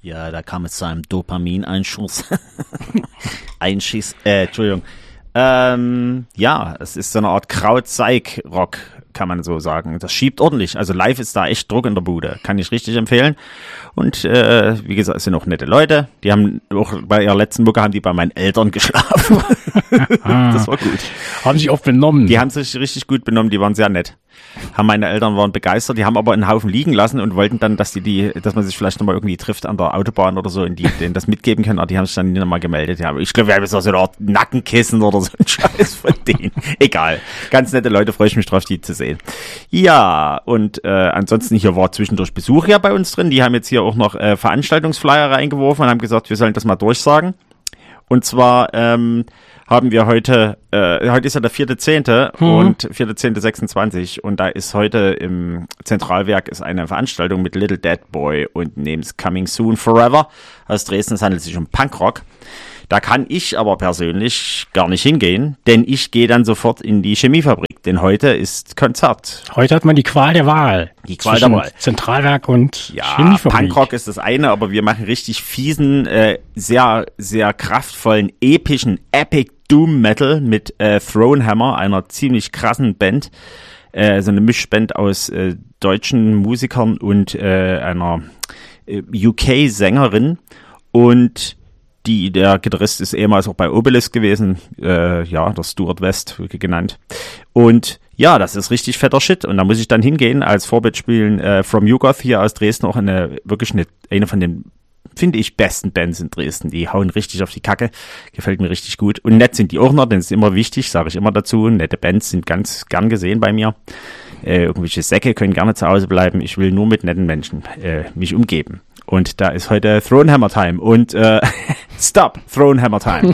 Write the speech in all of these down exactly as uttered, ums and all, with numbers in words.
Ja, da kam es zu einem Dopamineinschuss. Einschiss, äh, Entschuldigung. Ähm, ja, es ist so eine Art Kraut-Psych-Rock, kann man so sagen. Das schiebt ordentlich. Also live ist da echt Druck in der Bude. Kann ich richtig empfehlen. Und äh, wie gesagt, es sind auch nette Leute. Die haben auch bei ihrer letzten Mucke haben die bei meinen Eltern geschlafen. Das war gut. Haben sich auch benommen. Die haben sich richtig gut benommen. Die waren sehr nett. Haben meine Eltern waren begeistert. Die haben aber einen Haufen liegen lassen und wollten dann, dass die, die, dass man sich vielleicht nochmal irgendwie trifft an der Autobahn oder so und die denen das mitgeben können. Aber die haben sich dann nie nochmal gemeldet. Ja, ich glaube, wir haben jetzt auch so eine Art Nackenkissen oder so ein Scheiß von denen. Egal. Ganz nette Leute, freue ich mich drauf, die zu sehen. Ja, und äh, ansonsten hier war zwischendurch Besuch ja bei uns drin. Die haben jetzt hier auch noch äh, Veranstaltungsflyer reingeworfen und haben gesagt, wir sollen das mal durchsagen. Und zwar ähm, haben wir heute, äh, heute ist ja der vierte Zehnte Mhm. und vierte Zehnte sechsundzwanzig und da ist heute im Zentralwerk ist eine Veranstaltung mit Little Dead Boy und Names Coming Soon Forever aus Dresden. Es handelt sich um Punkrock. Da kann ich aber persönlich gar nicht hingehen, denn ich gehe dann sofort in die Chemiefabrik, denn heute ist Konzert. Heute hat man die Qual der Wahl. Die Qual der Wahl. Zentralwerk und ja, Chemiefabrik. Punkrock ist das eine, aber wir machen richtig fiesen, äh, sehr, sehr kraftvollen, epischen Epic Doom Metal mit äh, Thronehammer, einer ziemlich krassen Band. Äh, so eine Mischband aus äh, deutschen Musikern und äh, einer äh, U K-Sängerin. Und die, der Gitarrist ist ehemals auch bei Obelisk gewesen, äh, ja, der Stuart West genannt. Und ja, das ist richtig fetter Shit. Und da muss ich dann hingehen, als Vorbild spielen äh, From Yugoth hier aus Dresden, auch eine, wirklich eine, eine von den, finde ich, besten Bands in Dresden. Die hauen richtig auf die Kacke, gefällt mir richtig gut. Und nett sind die auch noch, denn es ist immer wichtig, sage ich immer dazu. Nette Bands sind ganz gern gesehen bei mir. Äh, irgendwelche Säcke können gerne zu Hause bleiben. Ich will nur mit netten Menschen äh, mich umgeben. Und da ist heute Thronehammer Time und äh, Stop, Thronehammer Time.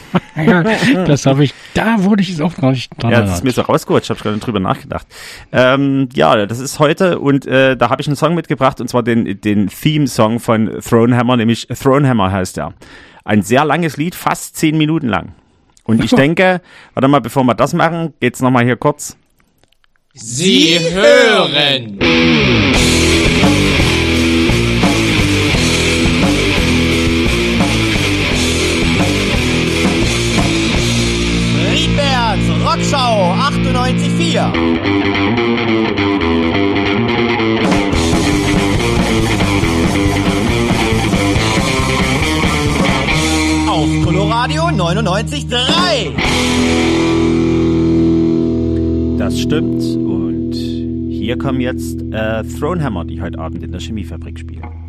Ja, das habe ich, da wurde ich jetzt auch noch nicht dran. Ja, das ist mir so rausgeholt, ich habe gerade drüber nachgedacht. Ähm, ja, das ist heute und äh, da habe ich einen Song mitgebracht und zwar den, den Theme-Song von Thronehammer, nämlich Thronehammer heißt er. Ein sehr langes Lied, fast zehn Minuten lang. Und ich denke, warte mal, bevor wir das machen, geht's nochmal hier kurz. Sie hören Rockschau achtundneunzig Komma vier. Auf Coloradio neunundneunzig Komma drei. Das stimmt. Und hier kommen jetzt äh, Thronehammer, die heute Abend in der Chemiefabrik spielen.